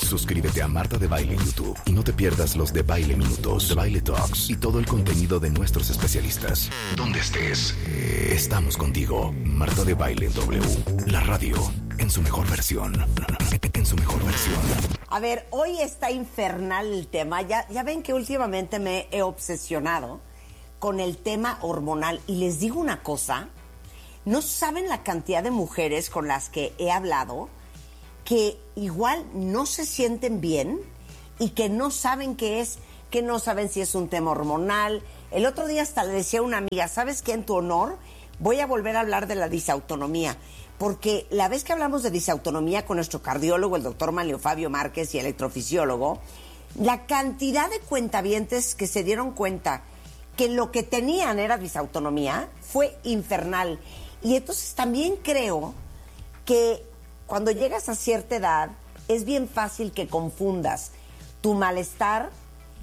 Suscríbete a Marta de Baile en YouTube y no te pierdas los de Baile Minutos, de Baile Talks y todo el contenido de nuestros especialistas. Donde estés, estamos contigo. Marta de Baile W, la radio en su mejor versión. En su mejor versión. A ver, hoy está infernal el tema. Ya ven que últimamente me he obsesionado con el tema hormonal. Y les digo una cosa, no saben la cantidad de mujeres con las que he hablado que igual no se sienten bien y que no saben qué es, que no saben si es un tema hormonal. El otro día hasta le decía a una amiga, ¿sabes qué? En tu honor voy a volver a hablar de la disautonomía, porque la vez que hablamos de disautonomía con nuestro cardiólogo, el doctor Manlio Fabio Márquez, y electrofisiólogo, la cantidad de cuentavientes que se dieron cuenta que lo que tenían era disautonomía fue infernal. Y entonces también creo que cuando llegas a cierta edad es bien fácil que confundas tu malestar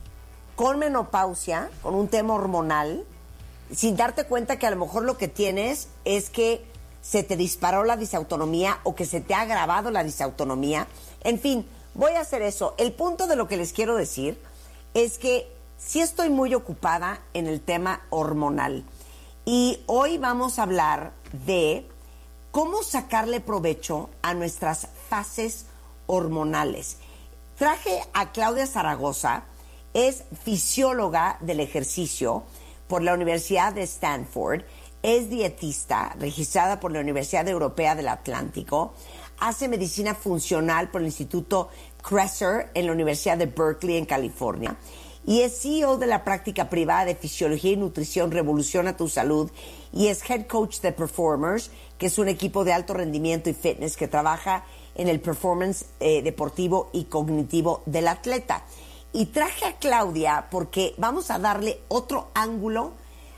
con menopausia, con un tema hormonal, sin darte cuenta que a lo mejor lo que tienes es que se te disparó la disautonomía o que se te ha agravado la disautonomía. En fin, voy a hacer eso. El punto de lo que les quiero decir es que sí estoy muy ocupada en el tema hormonal. Y hoy vamos a hablar de cómo sacarle provecho a nuestras fases hormonales. Traje a Claudia Zaragoza, es fisióloga del ejercicio por la Universidad de Stanford, es dietista registrada por la Universidad Europea del Atlántico, hace medicina funcional por el Instituto Kresser en la Universidad de Berkeley en California y es CEO de la práctica privada de Fisiología y Nutrición Revoluciona tu Salud y es Head Coach de Performers, que es un equipo de alto rendimiento y fitness que trabaja en el performance deportivo y cognitivo del atleta. Y traje a Claudia porque vamos a darle otro ángulo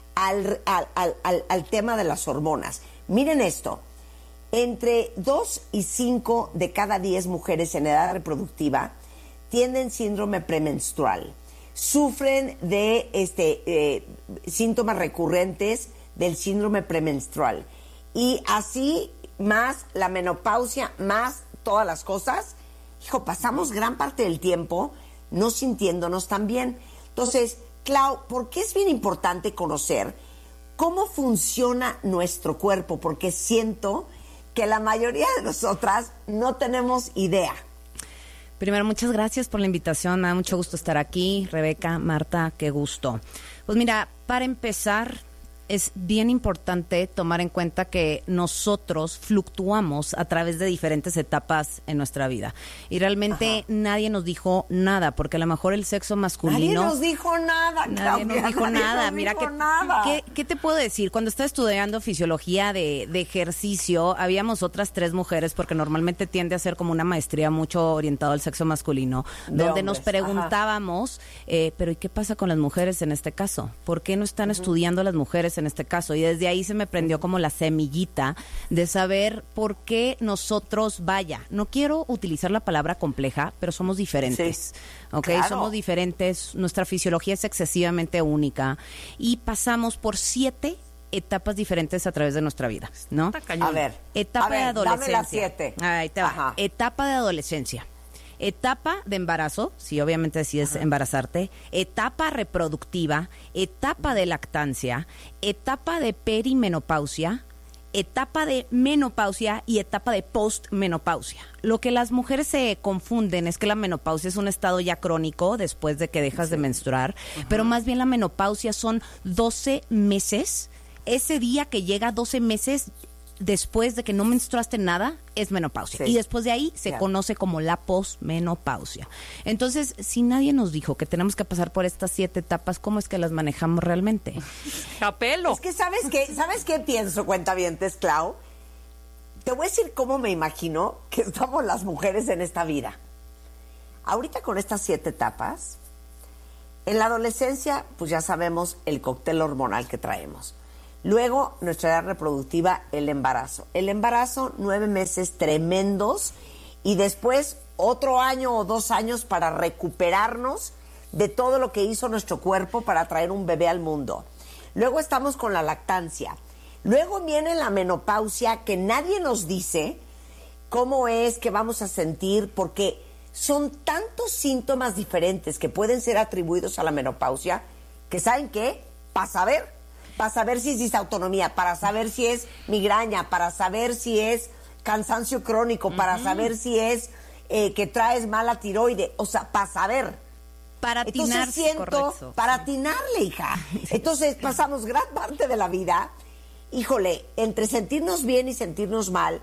al tema de las hormonas. Miren esto, entre 2 y 5 de cada 10 mujeres en edad reproductiva tienen síndrome premenstrual. Sufren de síntomas recurrentes del síndrome premenstrual. Y así, más la menopausia, más todas las cosas, hijo, pasamos gran parte del tiempo no sintiéndonos tan bien. Entonces, Clau, ¿por qué es bien importante conocer cómo funciona nuestro cuerpo? Porque siento que la mayoría de nosotras no tenemos idea. Primero, muchas gracias por la invitación. Me da mucho gusto estar aquí. Rebeca, Marta, qué gusto. Pues mira, para empezar, es bien importante tomar en cuenta que nosotros fluctuamos a través de diferentes etapas en nuestra vida. Y realmente nadie nos dijo nada, porque a lo mejor el sexo masculino... Nadie nos dijo nada, Claudia. Nadie nos dijo nada. Mira, nada. ¿Qué te puedo decir? Cuando estaba estudiando fisiología de ejercicio, habíamos otras 3 mujeres, porque normalmente tiende a ser como una maestría mucho orientada al sexo masculino, donde nos preguntábamos, pero ¿y qué pasa con las mujeres en este caso? ¿Por qué no están estudiando las mujeres en este caso? Y desde ahí se me prendió como la semillita de saber por qué nosotros, no quiero utilizar la palabra compleja, pero somos diferentes, sí, ¿ok? Claro. Somos diferentes, nuestra fisiología es excesivamente única y pasamos por 7 etapas diferentes a través de nuestra vida, ¿no? A ver, etapa de adolescencia. dame las 7. Ahí te va. Etapa de adolescencia. Etapa de embarazo, si obviamente decides embarazarte, etapa reproductiva, etapa de lactancia, etapa de perimenopausia, etapa de menopausia y etapa de postmenopausia. Lo que las mujeres se confunden es que la menopausia es un estado ya crónico después de que dejas de menstruar, pero más bien la menopausia son 12 meses. Ese día que llega 12 meses después de que no menstruaste nada, es menopausia. Sí. Y después de ahí se conoce como la posmenopausia. Entonces, si nadie nos dijo que tenemos que pasar por estas 7 etapas, ¿cómo es que las manejamos realmente? ¡Capelo! Es que ¿sabes qué pienso, cuentavientes, Clau? Te voy a decir cómo me imagino que estamos las mujeres en esta vida. Ahorita con estas 7 etapas, en la adolescencia, pues ya sabemos el cóctel hormonal que traemos. Luego, nuestra edad reproductiva, el embarazo. El embarazo, 9 meses tremendos y después otro año o 2 años para recuperarnos de todo lo que hizo nuestro cuerpo para traer un bebé al mundo. Luego estamos con la lactancia. Luego viene la menopausia, que nadie nos dice cómo es que vamos a sentir, porque son tantos síntomas diferentes que pueden ser atribuidos a la menopausia que, ¿saben qué? Para saber si es disautonomía, para saber si es migraña, para saber si es cansancio crónico, para saber si es que traes mala tiroide, o sea, para saber. Para atinarse, correcto. Para atinarle, hija. Entonces pasamos gran parte de la vida, híjole, entre sentirnos bien y sentirnos mal,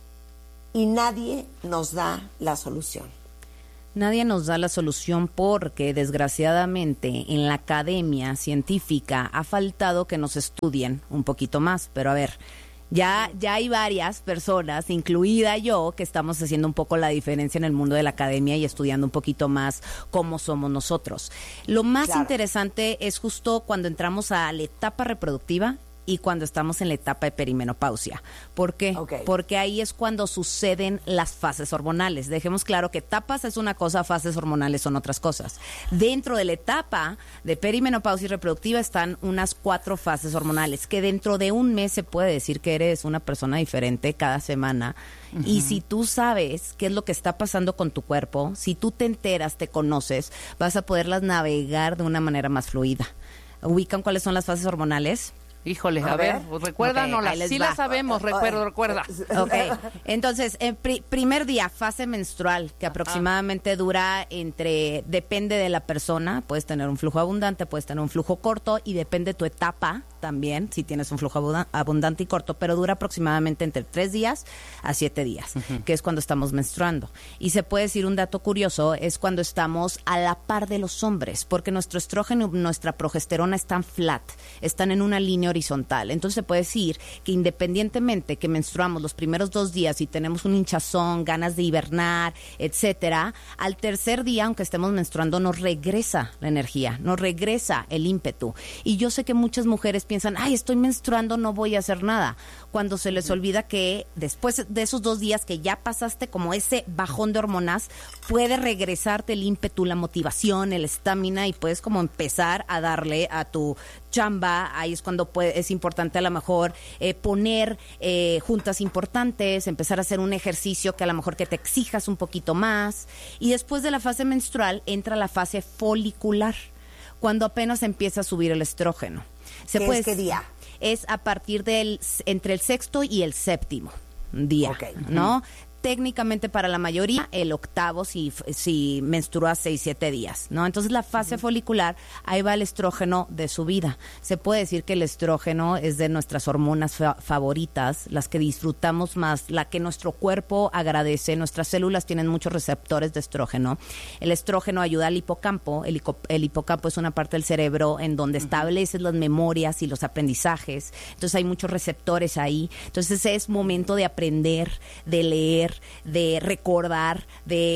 y nadie nos da la solución. Nadie nos da la solución porque, desgraciadamente, en la academia científica ha faltado que nos estudien un poquito más. Pero a ver, ya hay varias personas, incluida yo, que estamos haciendo un poco la diferencia en el mundo de la academia y estudiando un poquito más cómo somos nosotros. Lo más interesante es justo cuando entramos a la etapa reproductiva y cuando estamos en la etapa de perimenopausia. ¿Por qué? Porque ahí es cuando suceden las fases hormonales. Dejemos claro que etapas es una cosa, fases hormonales son otras cosas. Dentro de la etapa de perimenopausia y reproductiva están unas 4 fases hormonales, que dentro de un mes se puede decir que eres una persona diferente cada semana. Y si tú sabes qué es lo que está pasando con tu cuerpo, si tú te enteras, te conoces, vas a poderlas navegar de una manera más fluida. ¿Ubican cuáles son las fases hormonales? Híjole, a ver, recuérdanoslas. Sí las sabemos, recuerda. Ok, entonces, primer día, fase menstrual, que aproximadamente dura depende de la persona, puedes tener un flujo abundante, puedes tener un flujo corto, y depende tu etapa también, si tienes un flujo abundante y corto, pero dura aproximadamente entre 3 días a 7 días, que es cuando estamos menstruando. Y se puede decir un dato curioso, es cuando estamos a la par de los hombres, porque nuestro estrógeno y nuestra progesterona están flat, están en una línea horizontal. Entonces se puede decir que independientemente que menstruamos los primeros 2 días y tenemos un hinchazón, ganas de hibernar, etcétera, al tercer día, aunque estemos menstruando, nos regresa la energía, nos regresa el ímpetu. Y yo sé que muchas mujeres piensan, ay, estoy menstruando, no voy a hacer nada, cuando se les olvida que después de esos 2 días que ya pasaste como ese bajón de hormonas, puede regresarte el ímpetu, la motivación, el estamina, y puedes como empezar a darle a tu chamba. Ahí es cuando es importante a lo mejor poner juntas importantes, empezar a hacer un ejercicio que a lo mejor que te exijas un poquito más. Y después de la fase menstrual entra la fase folicular, cuando apenas empieza a subir el estrógeno. ¿Qué día? Es a partir entre el 6º y el 7º día, ¿no? Técnicamente para la mayoría el 8º si menstrua 6-7 días, ¿no? Entonces la fase folicular, ahí va el estrógeno de su vida. Se puede decir que el estrógeno es de nuestras hormonas favoritas, las que disfrutamos más, la que nuestro cuerpo agradece. Nuestras células tienen muchos receptores de estrógeno. El estrógeno ayuda al hipocampo. El hipocampo es una parte del cerebro en donde estableces las memorias y los aprendizajes. Entonces hay muchos receptores ahí. Entonces es momento de aprender, de leer, de recordar,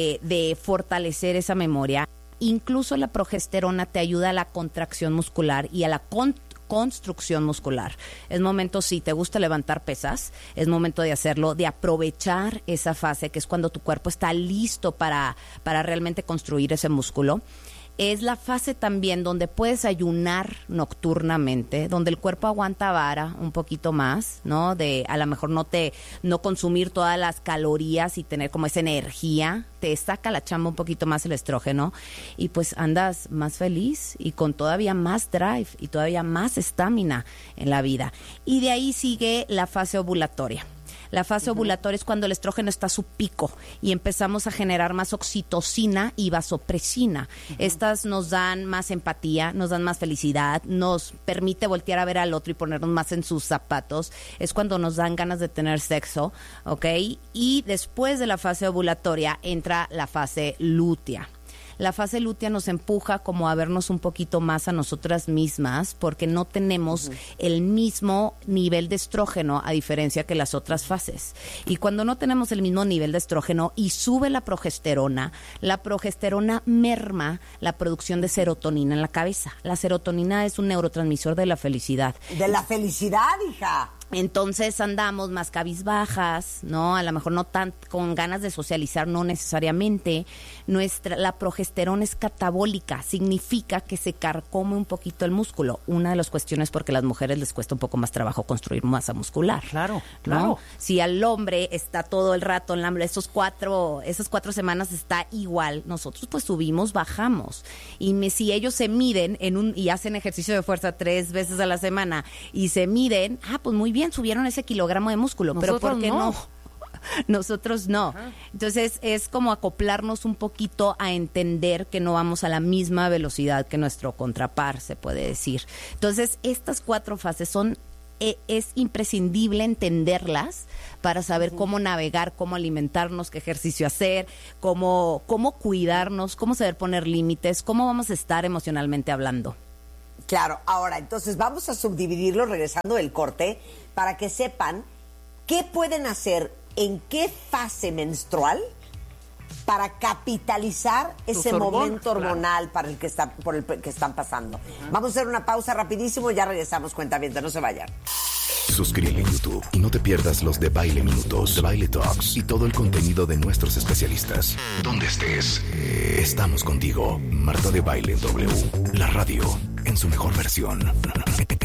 de fortalecer esa memoria. Incluso la progesterona te ayuda a la contracción muscular y a la construcción muscular. Es momento, si te gusta levantar pesas, es momento de hacerlo, de aprovechar esa fase, que es cuando tu cuerpo está listo para realmente construir ese músculo. Es la fase también donde puedes ayunar nocturnamente, donde el cuerpo aguanta vara un poquito más, ¿no? De a lo mejor no consumir todas las calorías y tener como esa energía, te saca la chamba un poquito más el estrógeno, y pues andas más feliz y con todavía más drive y todavía más estamina en la vida. Y de ahí sigue la fase ovulatoria. La fase ovulatoria es cuando el estrógeno está a su pico y empezamos a generar más oxitocina y vasopresina. Estas nos dan más empatía, nos dan más felicidad, nos permite voltear a ver al otro y ponernos más en sus zapatos. Es cuando nos dan ganas de tener sexo, ¿ok? Y después de la fase ovulatoria entra la fase lútea. La fase lútea nos empuja como a vernos un poquito más a nosotras mismas, porque no tenemos el mismo nivel de estrógeno a diferencia que las otras fases. Y cuando no tenemos el mismo nivel de estrógeno y sube la progesterona merma la producción de serotonina en la cabeza. La serotonina es un neurotransmisor de la felicidad. ¿De la felicidad, hija? Entonces andamos más cabizbajas, ¿no? A lo mejor no tan con ganas de socializar, no necesariamente. La progesterona es catabólica, significa que se carcome un poquito el músculo. Una de las cuestiones porque a las mujeres les cuesta un poco más trabajo construir masa muscular. Claro, claro. ¿No? Si al hombre está todo el rato en esas 4 semanas está igual, nosotros pues subimos, bajamos. Y si ellos se miden y hacen ejercicio de fuerza 3 veces a la semana y se miden, pues muy bien, subieron ese kilogramo de músculo. Nosotros pero ¿por qué no? Nosotros no. Ajá. Entonces es como acoplarnos un poquito a entender que no vamos a la misma velocidad que nuestro contrapar, se puede decir. Entonces estas 4 fases es imprescindible entenderlas para saber cómo navegar, cómo alimentarnos, qué ejercicio hacer, cómo cuidarnos, cómo saber poner límites, cómo vamos a estar emocionalmente hablando. Claro, ahora, entonces vamos a subdividirlo regresando del corte para que sepan qué pueden hacer en qué fase menstrual para capitalizar ese momento hormonal por el que están pasando. Vamos a hacer una pausa rapidísimo y ya regresamos, cuentavientes, no se vayan. Suscríbete en YouTube y no te pierdas los de Baile Minutos, de Baile Talks y todo el contenido de nuestros especialistas. Donde estés, estamos contigo. Marta de Baile W, la radio en su mejor versión.